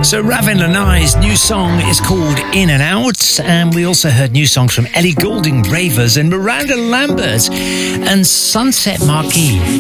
So Ravin Lanai's new song is called In and Out, and we also heard new songs from Ellie Goulding, Ravers, and Miranda Lambert and Sunset Marquee.